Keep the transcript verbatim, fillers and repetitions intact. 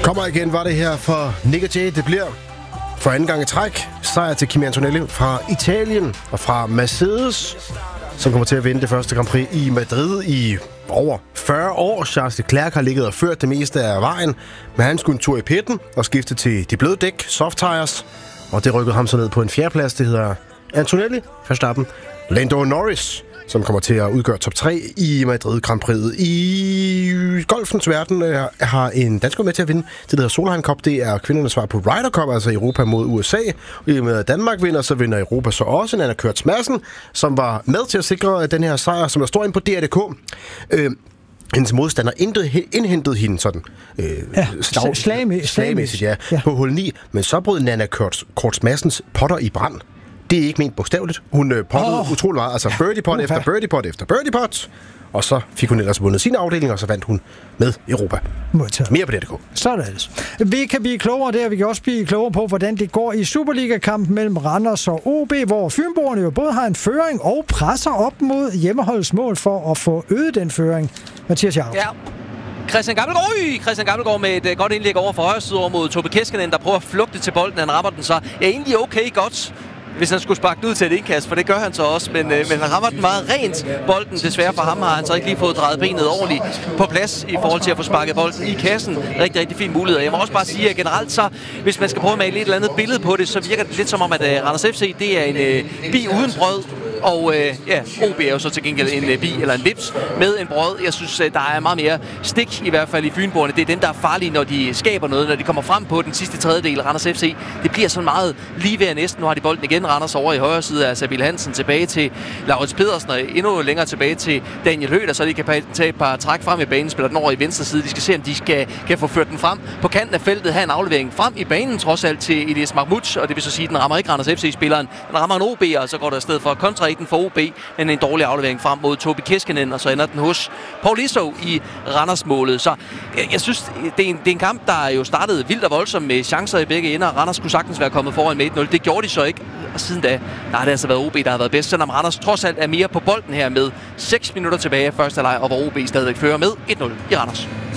Kommer igen, var det her for Nick og Jay. Det bliver for anden gang i træk sejr til Kimi Antonelli fra Italien og fra Mercedes, som kommer til at vinde det første Grand Prix i Madrid i over fyrre år. Charles Leclerc har ligget og ført det meste af vejen, men han skulle en tur i pitten og skifte til de bløde dæk, soft tires, og det rykkede ham så ned på en fjerdeplads. Det hedder Antonelli, Verstappen, Lando Norris, som kommer til at udgøre top tre i Madrid Grand Prix'et. I golfens verden øh, har en dansker med til at vinde. Det hedder Solheim Cup. Det er kvindernes svar på Ryder Cup, altså Europa mod U S A. Og i med Danmark vinder, så vinder Europa så også. Anna Kurt Madsen, som var med til at sikre den her sejr, som der står inde på D R D K. Øh, hendes modstander indhentede hende sådan øh, ja, slag, slagmæssigt, slagmæssigt ja, ja. på hul ni. Men så brød Nana Kurt Madsens potter i brand. Det er ikke ment bogstaveligt. Hun øh, pottede oh. utrolig meget. Altså birdie pot efter birdie pot efter birdie pot. Og så fik hun ellers vundet sin afdeling, og så vandt hun med Europa. Modtaget. Mere på D R D K. Sådan. Vi kan blive klogere der. Vi kan også blive klogere på, hvordan det går i Superliga-kampen mellem Randers og O B, hvor Fynboerne jo både har en føring og presser op mod hjemmeholdets mål for at få øget den føring. Mathias Jacob. Ja. Christian Gammelgaard, Øj! Christian Gammelgaard med et uh, godt indlæg over for højre side over mod Tobi Keskinen, der prøver at flugte til bolden. Han rammer den så. Ja, egentlig okay godt, hvis han skulle sparke den ud til et indkast, for det gør han så også, men, øh, men han rammer den meget rent, bolden. Desværre for ham har han så ikke lige fået drejet benet ordentligt på plads i forhold til at få sparket bolden i kassen. Rigtig, rigtig fin mulighed. Jeg må også bare sige, at generelt så, hvis man skal prøve at male et eller andet billede på det, så virker det lidt som om, at uh, Randers F C, det er en uh, bi uden brød, og øh, ja, O B er jo så til gengæld en øh, bi eller en lips med en brød. Jeg synes, øh, der er meget mere stik, i hvert fald i Fynboerne. Det er den, der er farlige, når de skaber noget, når de kommer frem på den sidste tredjedel. Randers F C, det bliver sådan meget lige ved næsten. Nu har de bolden igen. Randers over i højre side af Sabil Hansen, tilbage til Laurits Pedersen, og endnu længere tilbage til Daniel Høgh, så de kan tage et par træk frem i banen, spiller den over i venstre side. De skal se, om de skal, kan få ført den frem på kanten af feltet, have en aflevering frem i banen, trods alt til Elias Mahmoud, og det vil så sige, at den rammer ikke Randers F C-spilleren. Den rammer en O B'er, og så går der i stedet for kontra i den for O B, men en dårlig aflevering frem mod Tobi Keskinen, og så ender den hos Paul Iso i Randers-målet. Så jeg, jeg synes, det er, en, det er en kamp, der jo startede vildt og voldsomt med chancer i begge ender. Randers skulle sagtens være kommet foran med et nul. Det gjorde de så ikke, og siden da, der har det altså været O B, der har været bedst, selvom Randers trods alt er mere på bolden her med seks minutter tilbage af første halvleg, og hvor O B stadigvæk fører med et nul i Randers.